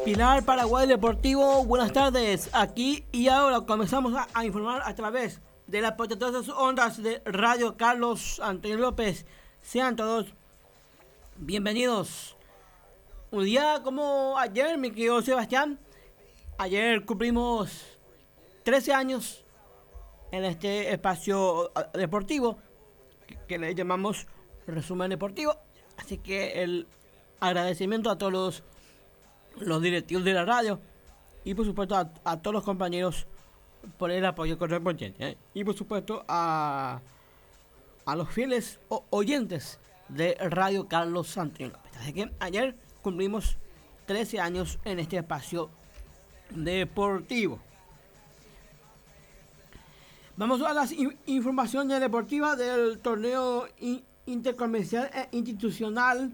Pilar Paraguay Deportivo, buenas tardes. Aquí y ahora comenzamos a informar a través de las potentosas ondas de Radio Carlos Antonio López. Sean todos bienvenidos. Un día como ayer, mi querido Sebastián, ayer cumplimos 13 años en este espacio deportivo que le llamamos Resumen Deportivo. Así que el agradecimiento a todos los directivos de la radio y por supuesto a todos los compañeros por el apoyo correspondiente, y por supuesto a los fieles oyentes de Radio Carlos Antonio López. Así que ayer cumplimos 13 años en este espacio deportivo. Vamos a las informaciones deportivas del torneo intercomercial e institucional.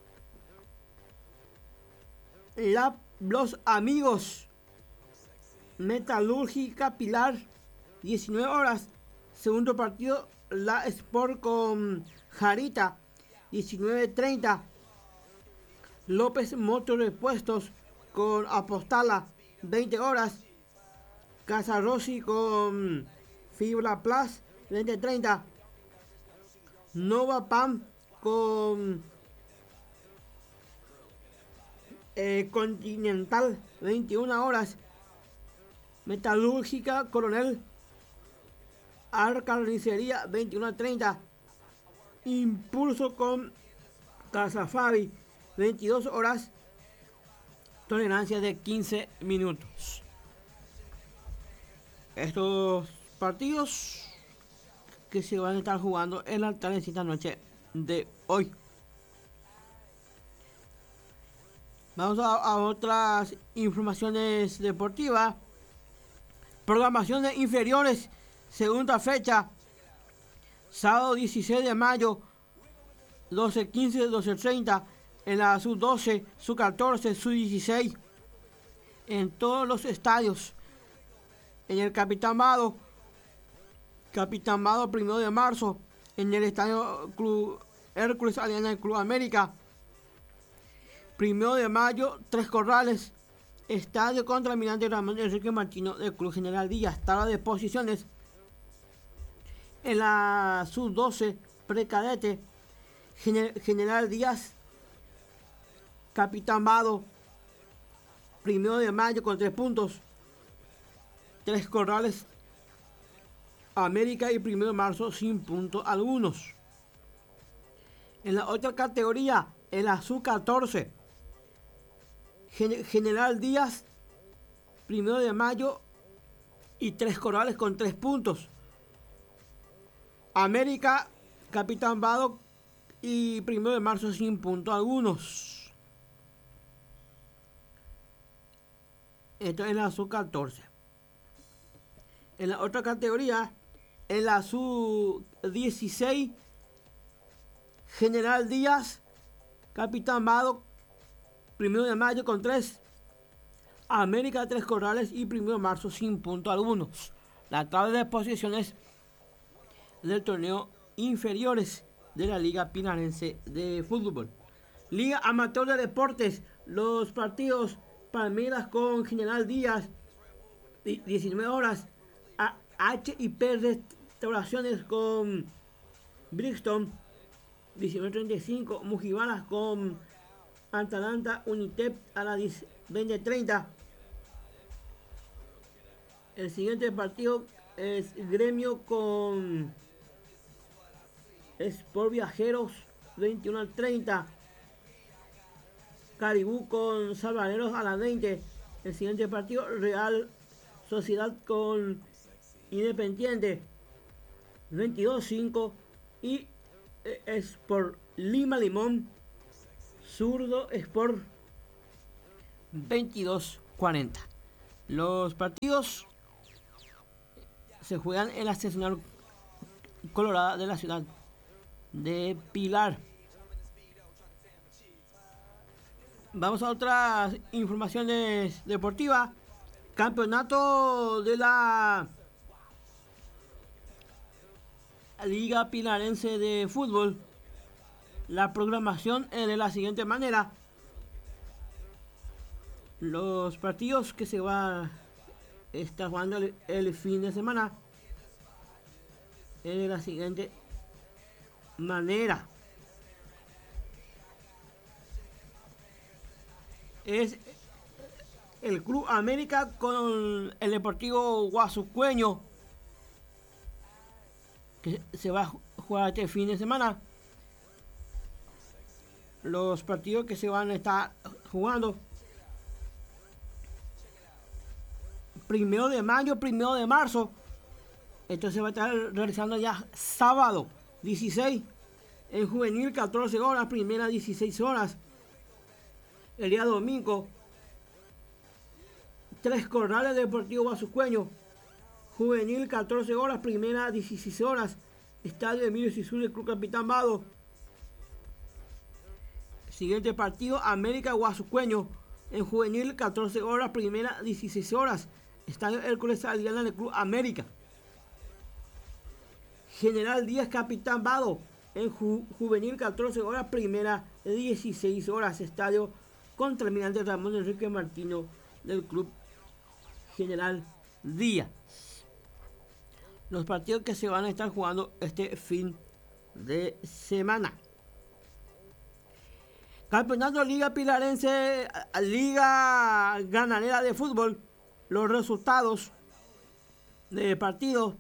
Los amigos Metalúrgica Pilar, 19 horas. Segundo partido, la Sport con Jarita, 19:30. López Motor Repuestos con Apostala, 20 horas. Casa Rossi con Fibra Plus, 20:30. Nova Pam con Continental, 21 horas. Metalúrgica Coronel Carnicería, 21:30. Impulso con Casa Fabi, 22 horas. Tolerancia de 15 minutos. Estos partidos que se van a estar jugando en la tardecita noche de hoy. Vamos a otras informaciones deportivas. Programación de inferiores, segunda fecha, sábado 16 de mayo, 12:15, 12:30, en la sub-12, sub-14, sub-16, en todos los estadios. En el Capitán Vado 1 de marzo, en el estadio Club Hércules Alianza del Club América. 1 de mayo, Tres Corrales, estadio contra Almirante Ramón Enrique Martino del Club General Díaz. Tabla de posiciones: en la sub-12 precadete, General Díaz, Capitán Vado, 1 de mayo con 3 puntos. Tres Corrales, América y 1 de marzo sin puntos algunos. En la otra categoría, en la sub-14, General Díaz, 1 de mayo y Tres Corrales con 3 puntos. América, Capitán Vado y 1 de marzo sin puntos algunos. Esto es la sub-14. En la otra categoría, en la sub-16, General Díaz, Capitán Vado, 1 de mayo con 3. América, Tres Corrales y 1 de marzo sin puntos algunos. La tabla de posiciones del torneo inferiores de la Liga Pinarense de Fútbol. Liga Amateur de Deportes, los partidos: Palmeiras con General Díaz, 19 horas. HIP Restauraciones con Brixton, 19:35. Mujibaras con Atalanta Unitep a las 20:30. El siguiente partido es Gremio con Sport Viajeros, 21:30. Caribú con Salvadoreros a las 20. El siguiente partido, Real Sociedad con Independiente, 22:05. Y Sport Lima Limón, Zurdo Sport, 22:40. Los partidos se juegan en la seccional colorada de la ciudad de Pilar. Vamos a otras informaciones deportivas. Campeonato de la Liga Pinarense de Fútbol. La programación es de la siguiente manera: Los partidos que se va a estar jugando el fin de semana es de la siguiente manera. Es el Club América con el Deportivo Guasucueño, que se va a jugar este fin de semana. Los partidos que se van a estar jugando: 1 de mayo, 1 de marzo. Esto se va a estar realizando ya sábado 16. En juvenil 14 horas, primera 16 horas. El día domingo, Tres Corrales Deportivo Guasucueño. Juvenil 14 horas, primera 16 horas. Estadio Emilio Sisú del Club Capitán Vado. Siguiente partido, América Guasucueño. En juvenil 14 horas, primera 16 horas. Estadio Hércules Aliana del Club América. General Díaz Capitán Vado. En juvenil 14 horas, primera 16 horas. Estadio Contralmirante Ramón Enrique Martino del Club General Díaz. Los partidos que se van a estar jugando este fin de semana: Campeonato Liga Pilarense, Liga Ganadera de Fútbol. Los resultados de partidos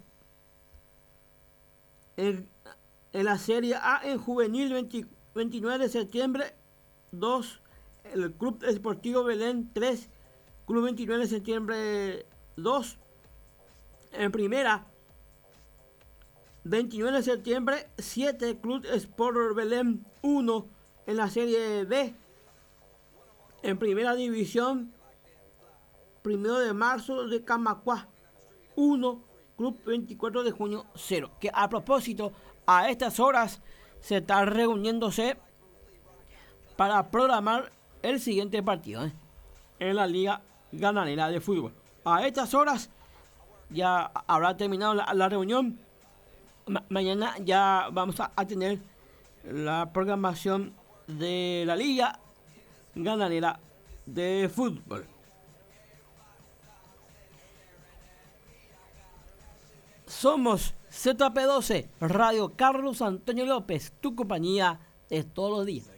en la Serie A: en juvenil 29 de septiembre 2, el Club Esportivo Belén 3, Club 29 de septiembre 2. En primera, 29 de septiembre 7, Club Sport Belén 1. En la Serie B, en primera división, 1 de marzo de Camacuá 1, Club 24 de junio 0. Que a propósito, a estas horas se está reuniéndose para programar el siguiente partido en la Liga Ganadera de Fútbol. A estas horas ya habrá terminado la reunión. Mañana ya vamos a tener la programación de la Liga Ganadera de Fútbol. Somos ZP12, Radio Carlos Antonio López, tu compañía de todos los días.